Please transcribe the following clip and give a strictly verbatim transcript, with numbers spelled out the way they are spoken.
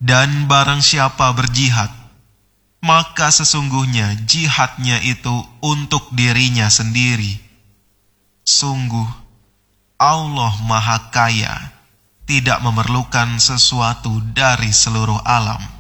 Dan barang siapa berjihad, maka sesungguhnya jihadnya itu untuk dirinya sendiri. Sungguh, Allah Maha Kaya, tidak memerlukan sesuatu dari seluruh alam.